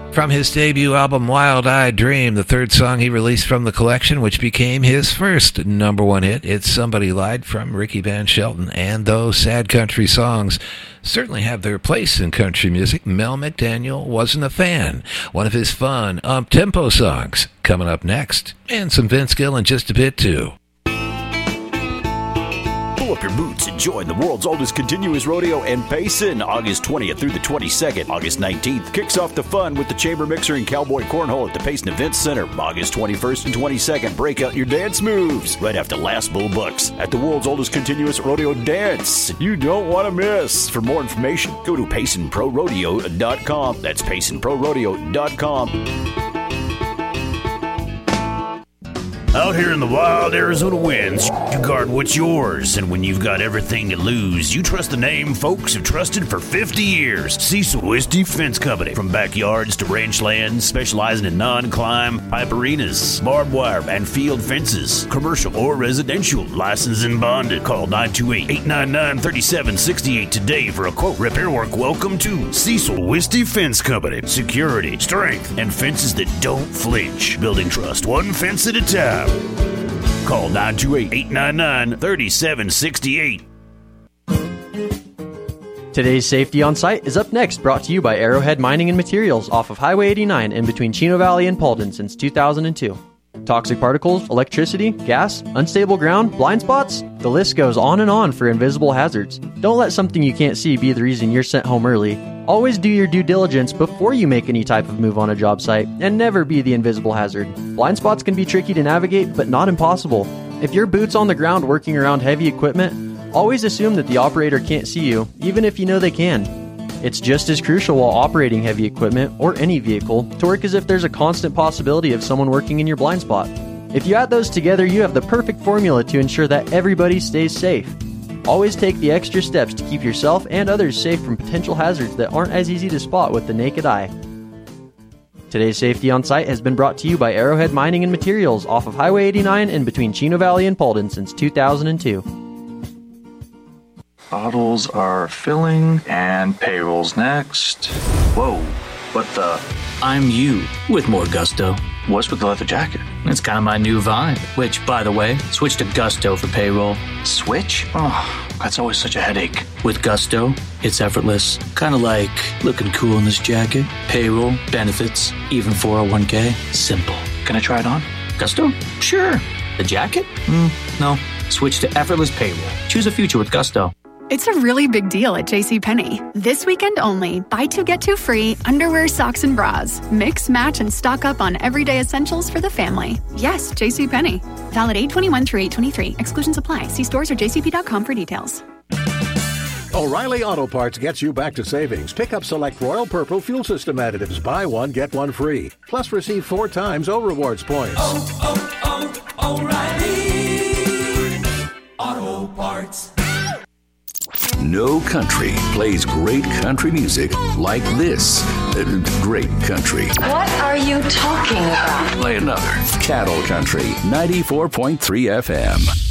From his debut album Wild Eyed Dream, the third song he released from the collection, which became his first number one hit, it's Somebody Lied from Ricky Van Shelton. And those sad country songs certainly have their place in country music. Mel McDaniel wasn't a fan. One of his fun, up-tempo songs coming up next. And some Vince Gill in just a bit, too. Pull up your boots and join the world's oldest continuous rodeo in Payson, August 20th through the 22nd. August 19th kicks off the fun with the Chamber Mixer and Cowboy Cornhole at the Payson Events Center. August 21st and 22nd, break out your dance moves right after Last Bull Bucks at the world's oldest continuous rodeo dance. You don't want to miss. For more information, go to PaysonProRodeo.com. That's PaysonProRodeo.com. Out here in the wild Arizona winds, you guard what's yours. And when you've got everything to lose, you trust the name folks have trusted for 50 years. Cecil Wisty Fence Company. From backyards to ranch lands, specializing in non-climb, pipe arenas, barbed wire, and field fences. Commercial or residential. Licensed and bonded. Call 928-899-3768 today for a quote. Repair work. Welcome to Cecil Wisty Fence Company. Security, strength, and fences that don't flinch. Building trust one fence at a time. Call 928-899-3768. Today's Safety on Site is up next, brought to you by Arrowhead Mining and Materials off of Highway 89 in between Chino Valley and Paulden since 2002. Toxic particles, electricity, gas, unstable ground, blind spots, the list goes on and on for invisible hazards. Don't let something you can't see be the reason you're sent home early. Always do your due diligence before you make any type of move on a job site, and never be the invisible hazard. Blind spots can be tricky to navigate, but not impossible. If your boot's on the ground working around heavy equipment, always assume that the operator can't see you, even if you know they can. It's just as crucial while operating heavy equipment, or any vehicle, to work as if there's a constant possibility of someone working in your blind spot. If you add those together, you have the perfect formula to ensure that everybody stays safe. Always take the extra steps to keep yourself and others safe from potential hazards that aren't as easy to spot with the naked eye. Today's Safety on Site has been brought to you by Arrowhead Mining and Materials off of Highway 89 in between Chino Valley and Paulden since 2002. Bottles are filling, and payroll's next. Whoa, what the? I'm you, with more gusto. What's with the leather jacket? It's kind of my new vibe, which, by the way, switch to Gusto for payroll. Switch? Oh, that's always such a headache. With Gusto, it's effortless. Kind of like looking cool in this jacket. Payroll, benefits, even 401k. Simple. Can I try it on? Gusto? Sure. The jacket? No. Switch to effortless payroll. Choose a future with Gusto. It's a really big deal at JCPenney. This weekend only, buy two, get two free, underwear, socks, and bras. Mix, match, and stock up on everyday essentials for the family. Yes, JCPenney. Valid 8/21 through 8/23. Exclusions apply. See stores or jcp.com for details. O'Reilly Auto Parts gets you back to savings. Pick up select Royal Purple fuel system additives. Buy one, get one free. Plus receive 4 times O-Rewards points. O'Reilly Auto Parts. No country plays great country music like this. Great country. What are you talking about? Play another. Cattle Country, 94.3 FM.